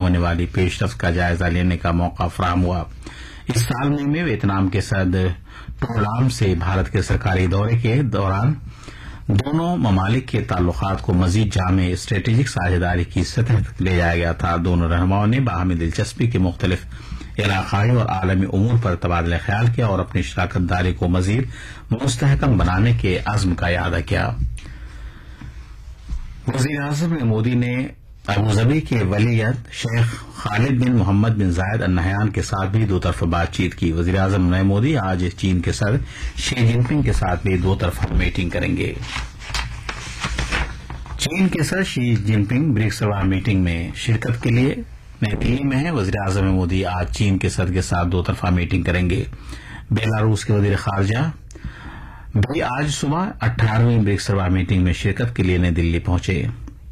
ہونے والی پیش رفت کا جائزہ لینے کا موقع فراہم ہوا۔ اس سال مئی میں ویتنام کے صدر ٹولام سے بھارت کے سرکاری دورے کے دوران دونوں ممالک کے تعلقات کو مزید جامع اسٹریٹجک ساجھیداری کی سطح تک لے جایا گیا تھا۔ دونوں رہنماؤں نے باہمی دلچسپی کے مختلف علاقائی اور عالمی امور پر تبادلہ خیال کیا اور اپنی شراکت داری کو مزید مستحکم بنانے کے عزم کا اعادہ کیا۔ وزیر اعظم مودی نے ابوظبی کے ولی عہد شیخ خالد بن محمد بن زائد ال نہیان کے ساتھ بھی دو طرفہ بات چیت کی۔ وزیر اعظم مودی آج چین کے صدر شی جن پنگ کے ساتھ بھی دو طرفہ میٹنگ کریں گے۔ چین کے صدر شی جن پنگ برکس میٹنگ میں شرکت کے لیے نئی دلی میں ہیں۔ وزیر اعظم مودی آج چین کے صدر کے ساتھ دو طرفہ میٹنگ کریں گے۔ بیلاروس کے وزیر خارجہ بھی آج صبح 18ویں برکس میٹنگ میں شرکت کے لیے نئی دلی پہنچے۔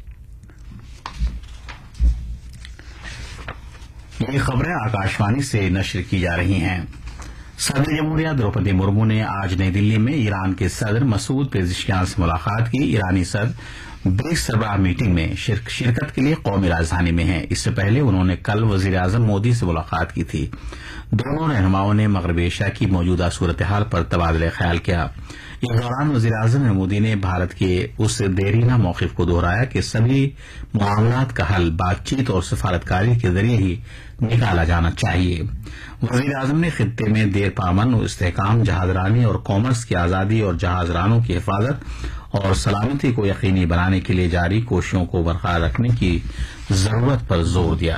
یہ خبریں آکاشوانی سے نشر کی جا رہی ہیں۔ صدر جمہوریہ دروپدی مرمو نے آج نئی دلی میں ایران کے صدر مسعود پیزشکیان سے ملاقات کی۔ ایرانی صدر برکس سربراہ میٹنگ میں شرکت کے لیے قومی راجدھانی میں ہیں۔ اس سے پہلے انہوں نے کل وزیر اعظم مودی سے ملاقات کی تھی۔ دونوں رہنماؤں نے مغربی ایشیا کی موجودہ صورتحال پر تبادلہ خیال کیا۔ اس دوران وزیر اعظم مودی نے بھارت کے اس دیرینہ موقف کو دہرایا کہ سبھی معاملات کا حل بات چیت اور سفارتکاری کے ذریعے ہی نکالا جانا چاہیے۔ وزیر اعظم نے خطے میں دیر پامن و استحکام، جہاز رانی اور کامرس کی آزادی اور جہاز رانوں کی حفاظت اور سلامتی کو یقینی بنانے کے لیے جاری کوششوں کو برقرار رکھنے کی ضرورت پر زور دیا۔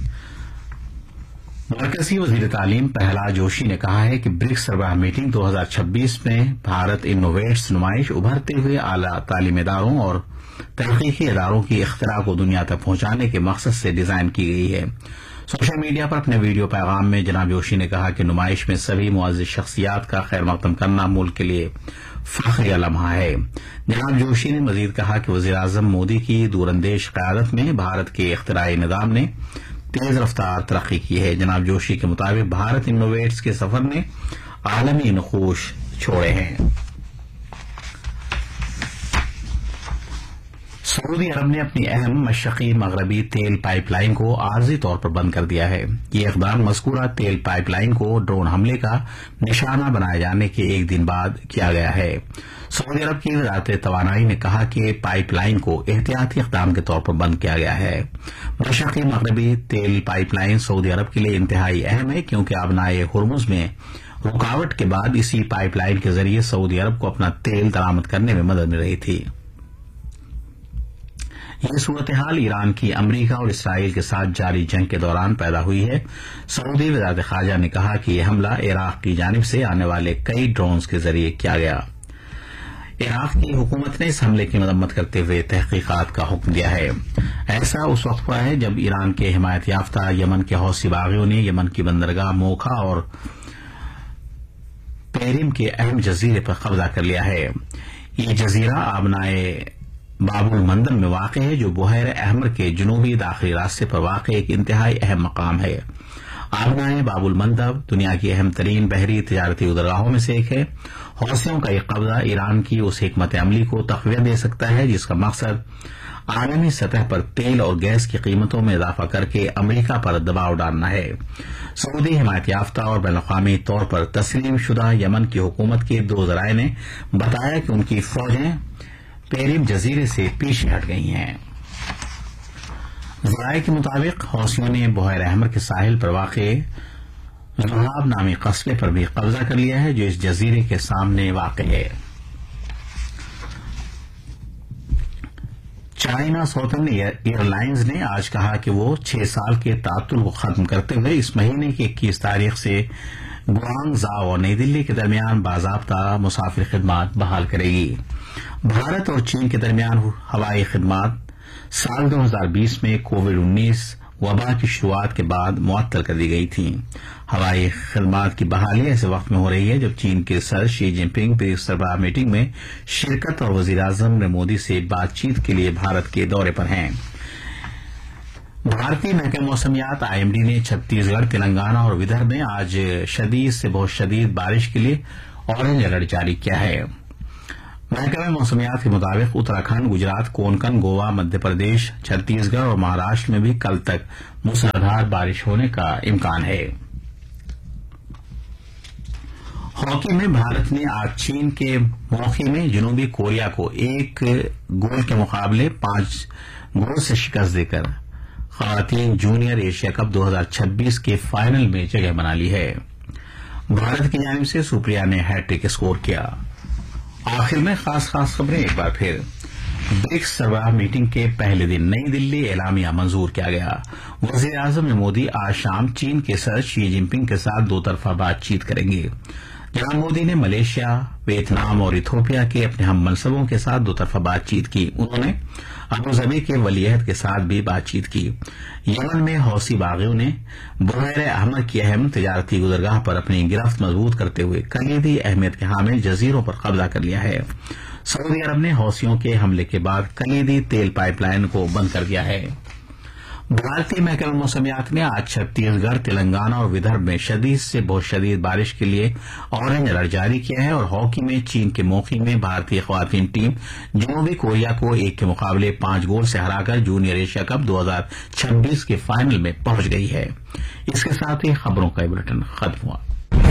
مرکزی وزیر تعلیم پرہلاد جوشی نے کہا ہے کہ برکس سربراہ میٹنگ 2026 میں بھارت انوویٹس نمائش ابھرتے ہوئے اعلی تعلیمی اداروں اور تحقیقی اداروں کی اختراع کو دنیا تک پہنچانے کے مقصد سے ڈیزائن کی گئی ہے۔ سوشل میڈیا پر اپنے ویڈیو پیغام میں جناب جوشی نے کہا کہ نمائش میں سبھی معزز شخصیات کا خیر مقدم کرنا ملک کے لیے فخری لمحہ ہے۔ جناب جوشی نے مزید کہا کہ وزیر اعظم مودی کی دوراندیش قیادت میں بھارت کے اختراعی نظام نے تیز رفتار ترقی کی ہے۔ جناب جوشی کے مطابق بھارت انوویٹس کے سفر نے عالمی نقوش چھوڑے ہیں۔ سعودی عرب نے اپنی اہم مشرقی مغربی تیل پائپ لائن کو عارضی طور پر بند کر دیا ہے۔ یہ اقدام مذکورہ تیل پائپ لائن کو ڈرون حملے کا نشانہ بنائے جانے کے ایک دن بعد کیا گیا ہے۔ سعودی عرب کی وزارت توانائی نے کہا کہ پائپ لائن کو احتیاطی اقدام کے طور پر بند کیا گیا ہے۔ مشرقی مغربی تیل پائپ لائن سعودی عرب کے لیے انتہائی اہم ہے کیونکہ آبنائے ہرمز میں رکاوٹ کے بعد اسی پائپ لائن کے ذریعے سعودی عرب کو اپنا تیل درآمد کرنے میں مدد مل رہی تھی۔ یہ صورتحال ایران کی امریکہ اور اسرائیل کے ساتھ جاری جنگ کے دوران پیدا ہوئی ہے۔ سعودی وزارت خارجہ نے کہا کہ یہ حملہ عراق کی جانب سے آنے والے کئی ڈرونز کے ذریعے کیا گیا۔ عراق کی حکومت نے اس حملے کی مذمت کرتے ہوئے تحقیقات کا حکم دیا ہے۔ ایسا اس وقت ہوا ہے جب ایران کے حمایت یافتہ یمن کے حوثی باغیوں نے یمن کی بندرگاہ موکھا اور پیریم کے اہم جزیرے پر قبضہ کر لیا ہے۔ یہ جزیرہ آبنائے باب المندب میں واقع ہے جو بحیرہ احمر کے جنوبی داخلی راستے پر واقع ایک انتہائی اہم مقام ہے۔ آبنائے باب المندب دنیا کی اہم ترین بحری تجارتی بندرگاہوں میں سے ایک ہے۔ حوثیوں کا یہ قبضہ ایران کی اس حکمت عملی کو تقویت دے سکتا ہے جس کا مقصد عالمی سطح پر تیل اور گیس کی قیمتوں میں اضافہ کر کے امریکہ پر دباؤ ڈالنا ہے۔ سعودی حمایت یافتہ اور بین الاقوامی طور پر تسلیم شدہ یمن کی حکومت کے دو ذرائع نے بتایا کہ ان کی فوجیں پیریم جزیرے سے پیچھے ہٹ گئی ہیں۔ ذرائع کے مطابق حوثیوں نے بحیرہ احمر کے ساحل پر واقع زہاب نامی قصبے پر بھی قبضہ کر لیا ہے جو اس جزیرے کے سامنے واقع ہے۔ چائنا ساؤترن ایئر لائنز نے آج کہا کہ وہ 6 سال کے تعطل کو ختم کرتے ہوئے اس مہینے کی 21 تاریخ سے گوانگژاؤ اور نئی دلی کے درمیان باضابطہ مسافر خدمات بحال کرے گی۔ بھارت اور چین کے درمیان ہوائی خدمات سال 2020 میں کووڈ-19 وبا کی شروعات کے بعد معطل کر دی گئی تھیں۔ ہوائی خدمات کی بحالی ایسے وقت میں ہو رہی ہے جب چین کے صدر شی جن پنگ برکس سربراہ میٹنگ میں شرکت اور وزیر اعظم مودی سے بات چیت کے لیے بھارت کے دورے پر ہیں۔ بھارتی محکمہ موسمیات IMD نے چھتیس گڑھ، تلنگانہ اور ودربھ میں آج شدید سے بہت شدید بارش کے لیے اورنج الرٹ جاری کیا ہے۔ महकमे मौसमियात के मुताबिक उत्तराखंड, गुजरात, कोंकण, गोवा, मध्य प्रदेश, छत्तीसगढ़ और महाराष्ट्र में भी कल तक मूसलाधार बारिश होने का इम्कान है। हॉकी में भारत ने आज चीन के मौके में जनूबी कोरिया को 1 गोल के मुकाबले 5 गोल से शिकस्त देकर खवातीन जूनियर एशिया कप 2026 के फाइनल में जगह बना ली है। भारत की जानिब से सुप्रिया ने हैट्रिक स्कोर किया। आखिर में खास खबरें एक बार फिर। ब्रिक्स सरबराह मीटिंग के पहले दिन नई दिल्ली एलामिया मंजूर किया गया। वजीर आजम मोदी आज शाम चीन के सदर शी जिनपिंग के साथ दो तरफा बातचीत करेंगे। जनाब मोदी ने मलेशिया, वियतनाम और इथोपिया के अपने हम मनसबों के साथ दो तरफा बातचीत की। उन्होंने अबूजबी के वलीअहद के साथ भी बातचीत की। यमन में हौसी बागियों ने बुहैर अहमर की अहम तिजारती गुजरगाह पर अपनी गिरफ्त मजबूत करते हुए कलीदी अहमियत के हामिल जजीरों पर कब्जा कर लिया है। सऊदी अरब ने हौसियों के हमले के बाद कलीदी तेल पाइपलाइन को बंद कर दिया है। भारतीय महकमे मौसमियात ने आज छत्तीसगढ़, तेलंगाना और विदर्भ में शदीद से बहुत शदीद बारिश के लिए ऑरेंज अलर्ट जारी किया है और हॉकी में चीन के मौके में भारतीय खवातीन टीम जनूबी कोरिया को 1 के मुकाबले 5 गोल से हराकर जूनियर एशिया कप 2026 के फाइनल में पहुंच गई है। इसके साथ ही खबरों का बुलेटिन खत्म हुआ।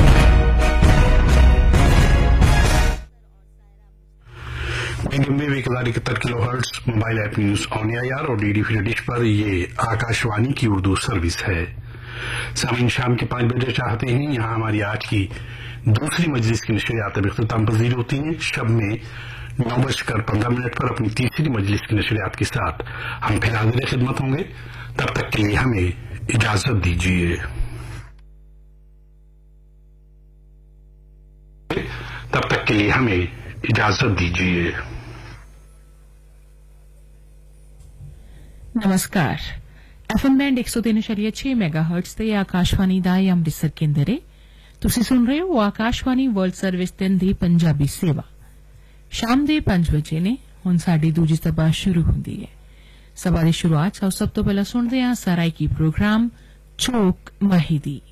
में 1071 kilohertz mobile app news on AIR और डीडी फ्री डिश पर ये आकाशवाणी की उर्दू सर्विस है। सामीन शाम के 5 बजे चाहते हैं यहाँ हमारी आज की दूसरी मजलिस की नशरियात अब इख्तिताम पजीर होती हैं। शब में 9:15 पर अपनी तीसरी मजलिस की नशरियात के साथ हम फिर हाजिर खिदमत होंगे। तब तक के लिए हमें इजाजत दीजिए। ਨਮਸਕਾਰ। ਐਫਐਮ ਬੈਂਡ 103.6 ਮੈਗਾਹਰਟਜ਼ ਤੇ ਆਕਾਸ਼ਵਾਣੀ ਦਾ ਇਹ ਅੰਮ੍ਰਿਤਸਰ ਕੇਂਦਰ ਹੈ। ਤੁਸੀਂ ਸੁਣ ਰਹੇ ਹੋ ਆਕਾਸ਼ਵਾਣੀ ਵਰਲਡ ਸਰਵਿਸ 3 ਦੀ ਪੰਜਾਬੀ ਸੇਵਾ। ਸ਼ਾਮ ਦੇ 5 ਵਜੇ ਨੇ ਹੁਣ ਸਾਡੀ ਦੂਜੀ ਸਭਾ ਸ਼ੁਰੂ ਹੁੰਦੀ ਹੈ। ਸਭਾ ਦੀ ਸ਼ੁਰੂਆਤ ਸਭ ਤੋਂ ਪਹਿਲਾਂ ਸੁਣਦੇ ਹਾਂ ਸਰਾਇਕੀ ਪ੍ਰੋਗਰਾਮ ਚੋਕ ਮਹੀਦੀ।